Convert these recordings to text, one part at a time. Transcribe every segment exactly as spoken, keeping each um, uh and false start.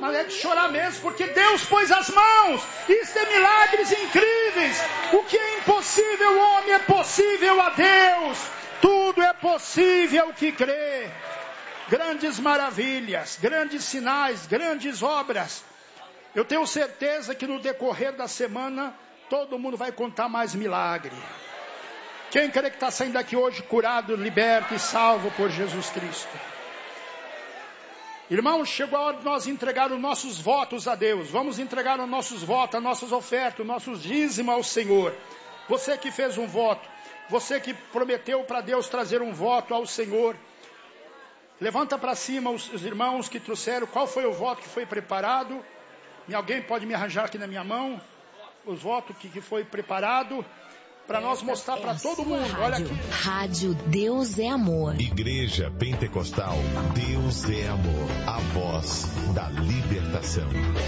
Mas é de chorar mesmo, porque Deus pôs as mãos. Isso é milagres incríveis. O que é impossível ao homem é possível a Deus. Tudo é possível que crê. Grandes maravilhas, grandes sinais, grandes obras. Eu tenho certeza que no decorrer da semana, todo mundo vai contar mais milagre. Quem crê que está saindo daqui hoje curado, liberto e salvo por Jesus Cristo? Irmãos, chegou a hora de nós entregar os nossos votos a Deus. Vamos entregar os nossos votos, as nossas ofertas, os nossos dízimos ao Senhor. Você que fez um voto, você que prometeu para Deus trazer um voto ao Senhor, levanta para cima os, os irmãos que trouxeram. Qual foi o voto que foi preparado? E alguém pode me arranjar aqui na minha mão os votos que, que foi preparado para nós mostrar para todo mundo. Rádio. Olha aqui. Rádio Deus é Amor. Igreja Pentecostal Deus é Amor. A voz da libertação.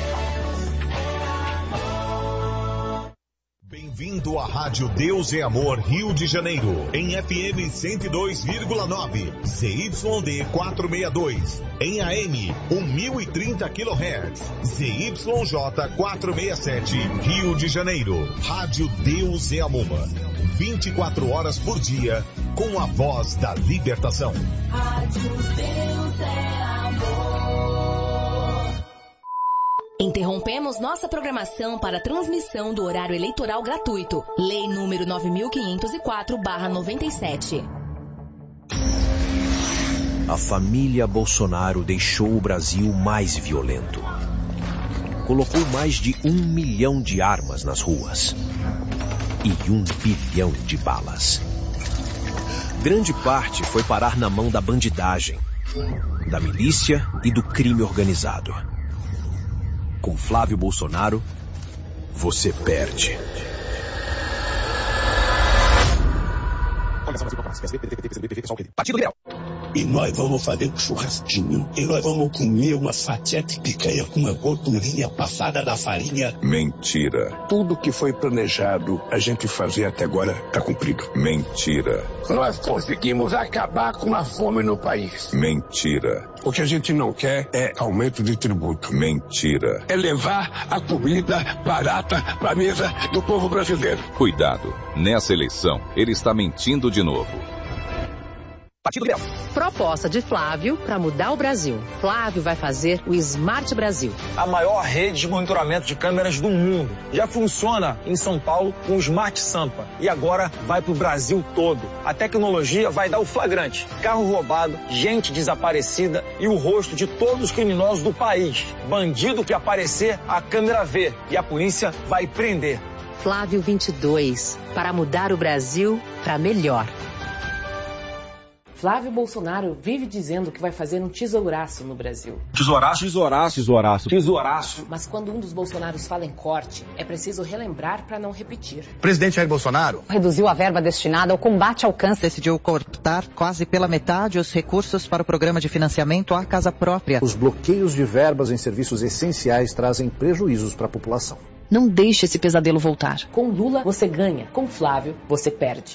Bem-vindo à Rádio Deus é Amor, Rio de Janeiro, em F M cento e dois vírgula nove, Z Y D quatrocentos e sessenta e dois, em A M mil e trinta quilohertz, Z Y J quatrocentos e sessenta e sete, Rio de Janeiro. Rádio Deus é Amor, vinte e quatro horas por dia, com a voz da libertação. Rádio Deus é Amor. Interrompemos nossa programação para a transmissão do horário eleitoral gratuito. Lei número nove mil quinhentos e quatro barra noventa e sete. A família Bolsonaro deixou o Brasil mais violento. Colocou mais de um milhão de armas nas ruas. E um bilhão de balas. Grande parte foi parar na mão da bandidagem, da milícia e do crime organizado. Com Flávio Bolsonaro, você perde. Partido Liberal. E nós vamos fazer um churrasquinho. E nós vamos comer uma fatia de picanha com uma gordurinha passada da farinha. Mentira. Tudo que foi planejado a gente fazer até agora está cumprido. Mentira. Nós conseguimos acabar com a fome no país. Mentira. O que a gente não quer é aumento de tributo. Mentira. É levar a comida barata para a mesa do povo brasileiro. Cuidado. Nessa eleição, ele está mentindo de novo. Partido Liberal. Proposta de Flávio para mudar o Brasil. Flávio vai fazer o Smart Brasil. A maior rede de monitoramento de câmeras do mundo. Já funciona em São Paulo com o Smart Sampa. E agora vai para o Brasil todo. A tecnologia vai dar o flagrante. Carro roubado, gente desaparecida e o rosto de todos os criminosos do país. Bandido que aparecer, a câmera vê. E a polícia vai prender. Flávio vinte e dois. Para mudar o Brasil para melhor. Flávio Bolsonaro vive dizendo que vai fazer um tesouraço no Brasil. Tesouraço? Tesouraço. Tesouraço. Tesouraço. Mas quando um dos Bolsonaros fala em corte, é preciso relembrar para não repetir. Presidente Jair Bolsonaro reduziu a verba destinada ao combate ao câncer. Decidiu cortar quase pela metade os recursos para o programa de financiamento à casa própria. Os bloqueios de verbas em serviços essenciais trazem prejuízos para a população. Não deixe esse pesadelo voltar. Com Lula, você ganha. Com Flávio, você perde.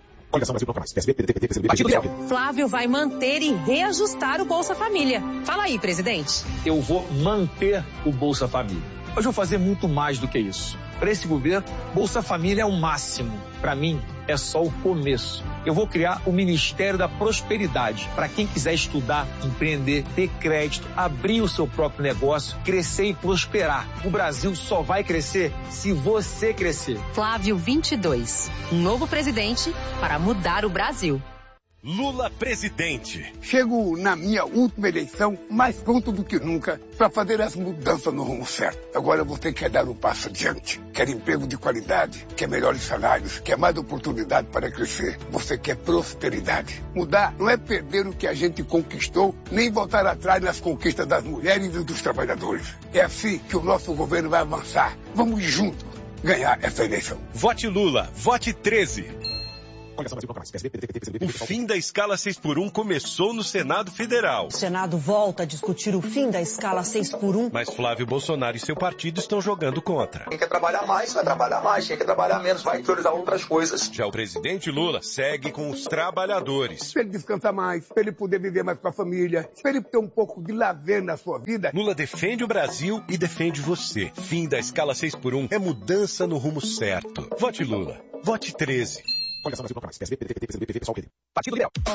Flávio vai manter e reajustar o Bolsa Família. Fala aí, presidente. Eu vou manter o Bolsa Família. Mas vou fazer muito mais do que isso. Para esse governo, Bolsa Família é o máximo. Para mim, é só o começo. Eu vou criar o Ministério da Prosperidade. Para quem quiser estudar, empreender, ter crédito, abrir o seu próprio negócio, crescer e prosperar. O Brasil só vai crescer se você crescer. Flávio vinte e dois. Um novo presidente para mudar o Brasil. Lula presidente. Chego na minha última eleição mais pronto do que nunca para fazer as mudanças no rumo certo. Agora você quer dar um passo adiante, quer emprego de qualidade, quer melhores salários, quer mais oportunidade para crescer. Você quer prosperidade. Mudar não é perder o que a gente conquistou, nem voltar atrás nas conquistas das mulheres e dos trabalhadores. É assim que o nosso governo vai avançar. Vamos juntos ganhar essa eleição. Vote Lula, vote treze. O fim da escala seis por um começou no Senado Federal. O Senado volta a discutir o fim da escala seis por um. Mas Flávio Bolsonaro e seu partido estão jogando contra. Quem quer trabalhar mais, vai trabalhar mais. Quem quer trabalhar menos, vai priorizar outras coisas. Já o presidente Lula segue com os trabalhadores. Para ele descansar mais, para ele poder viver mais com a família, para ele ter um pouco de lazer na sua vida. Lula defende o Brasil e defende você. Fim da escala seis por um é mudança no rumo certo. Vote Lula. Vote treze. Partido Liberal.